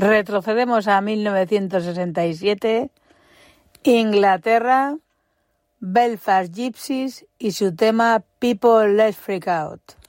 Retrocedemos a 1967, Inglaterra, Belfast Gypsies y su tema People Let's Freak Out.